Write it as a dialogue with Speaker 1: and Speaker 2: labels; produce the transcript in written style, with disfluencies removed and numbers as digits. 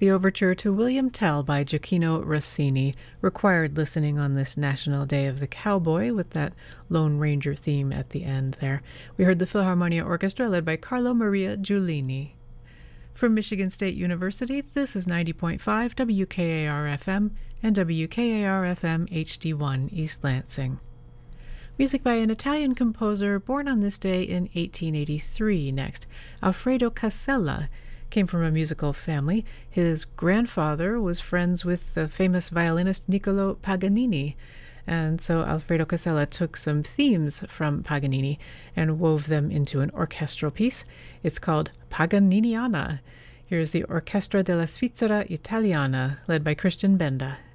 Speaker 1: The overture to William Tell by Gioacchino Rossini required listening on this National Day of the Cowboy with that Lone Ranger theme at the end there. We heard the Philharmonia Orchestra led by Carlo Maria Giulini. From Michigan State University, this is 90.5 WKAR-FM and WKAR-FM HD1 East Lansing. Music by an Italian composer born on this day in 1883 next. Alfredo Casella came from a musical family. His grandfather was friends with the famous violinist Niccolo Paganini, and so Alfredo Casella took some themes from Paganini and wove them into an orchestral piece. It's called Paganiniana. Here's the Orchestra della Svizzera Italiana, led by Christian Benda.